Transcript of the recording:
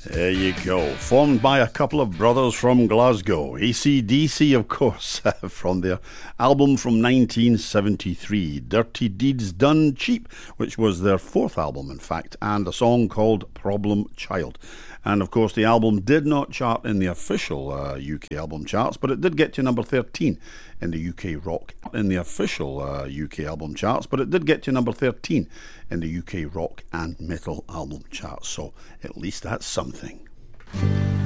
There you go. Formed by a couple of brothers from Glasgow. AC/DC, of course, from their album from 1973, Dirty Deeds Done Cheap, which was their fourth album, in fact, and a song called Problem Child. And, of course, the album did not chart in the official UK album charts, but it did get to number 13 in the UK rock and metal album charts. So at least that's something.